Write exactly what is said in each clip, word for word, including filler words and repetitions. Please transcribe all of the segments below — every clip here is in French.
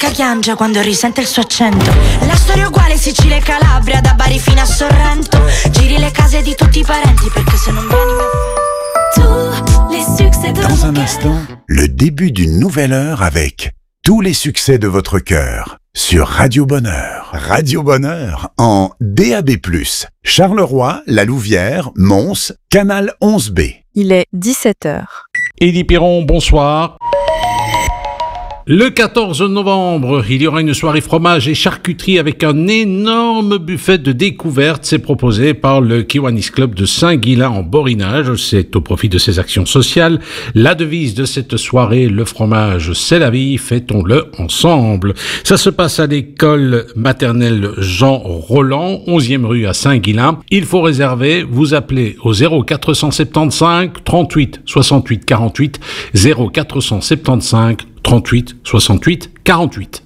becca piange quando risente il suo accento. La storia è uguale Sicilia e Calabria, da Bari fino a Sorrento. Giri le case di tutti i parenti perché se non vieni mi affetti. Dans un instant, le début d'une nouvelle heure avec tous les succès de votre cœur sur Radio Bonheur. Radio Bonheur en D A B plus, Charleroi, La Louvière, Mons, Canal onze B. Il est dix-sept heures. Élie Perron, bonsoir. Le quatorze novembre, il y aura une soirée fromage et charcuterie avec un énorme buffet de découverte. C'est proposé par le Kiwanis Club de Saint-Guilain en Borinage. C'est au profit de ses actions sociales. La devise de cette soirée, le fromage, c'est la vie, fêtons-le ensemble. Ça se passe à l'école maternelle Jean Roland, onzième rue à Saint-Guilain. Il faut réserver, vous appelez au zéro quatre cent soixante-quinze trente-huit soixante-huit quarante-huit, zéro quatre cent soixante-quinze trente-huit soixante-huit quarante-huit.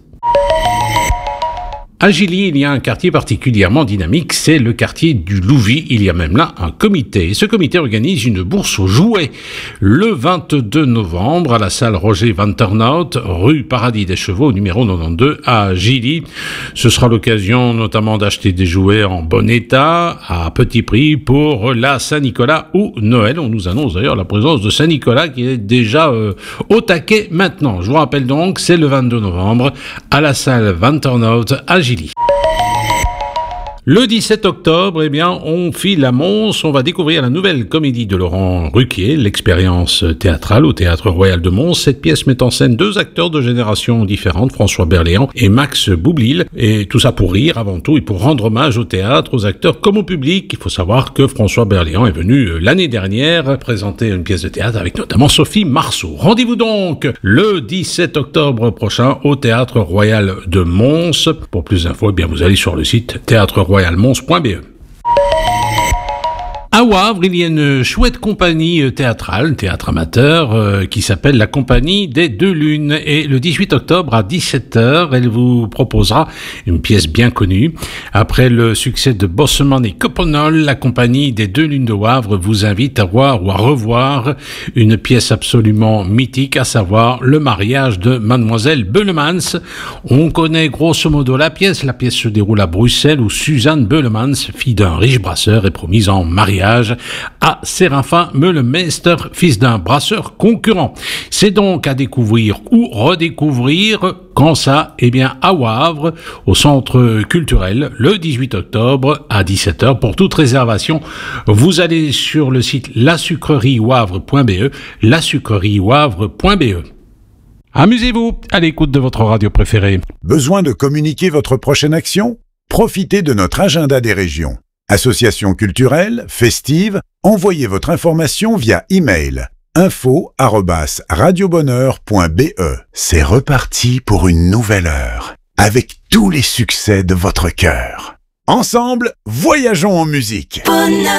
À Gilly, il y a un quartier particulièrement dynamique, c'est le quartier du Louvis. Il y a même là un comité. Et ce comité organise une bourse aux jouets le vingt-deux novembre à la salle Roger Van Turnhout, rue Paradis des Chevaux, numéro quatre-vingt-douze à Gilly. Ce sera l'occasion notamment d'acheter des jouets en bon état, à petit prix, pour la Saint-Nicolas ou Noël. On nous annonce d'ailleurs la présence de Saint-Nicolas qui est déjà euh, au taquet maintenant. Je vous rappelle donc, c'est le vingt-deux novembre à la salle Van Turnhout à Gilly. Le dix-sept octobre, eh bien, on file à Mons, on va découvrir la nouvelle comédie de Laurent Ruquier, l'expérience théâtrale au Théâtre Royal de Mons. Cette pièce met en scène deux acteurs de générations différentes, François Berléand et Max Boublil, et tout ça pour rire avant tout et pour rendre hommage au théâtre, aux acteurs comme au public. Il faut savoir que François Berléand est venu l'année dernière présenter une pièce de théâtre avec notamment Sophie Marceau. Rendez-vous donc le dix-sept octobre prochain au Théâtre Royal de Mons. Pour plus d'infos, eh bien, vous allez sur le site théâtre royal mons point b e. À Wavre, il y a une chouette compagnie théâtrale, théâtre amateur, euh, qui s'appelle la Compagnie des Deux Lunes. Et le dix-huit octobre à dix-sept heures, elle vous proposera une pièce bien connue. Après le succès de Bosseman et Coppenol, la Compagnie des Deux Lunes de Wavre vous invite à voir ou à revoir une pièce absolument mythique, à savoir Le mariage de Mademoiselle Beulemans. On connaît grosso modo la pièce. La pièce se déroule à Bruxelles où Suzanne Beulemans, fille d'un riche brasseur, est promise en mariage à Séraphin Meulemeister, fils d'un brasseur concurrent. C'est donc à découvrir ou redécouvrir, quand ça, eh bien à Wavre, au centre culturel, le dix-huit octobre à dix-sept heures. Pour toute réservation, vous allez sur le site la sucrerie wavre point b e, la sucrerie wavre point b e. Amusez-vous à l'écoute de votre radio préférée. Besoin de communiquer votre prochaine action? Profitez de notre agenda des régions. Association culturelle, festive, envoyez votre information via email info arobase radiobonheur point b e. C'est reparti pour une nouvelle heure, avec tous les succès de votre cœur. Ensemble, voyageons en musique. Bonheur.